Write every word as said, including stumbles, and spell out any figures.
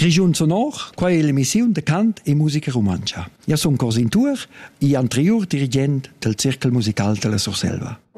Grischun sonor, quai è l'emissiun de cant e musica romancia. Ja son Corsin Tour, i anterior dirigent del Cirkel Musical de la Surselva.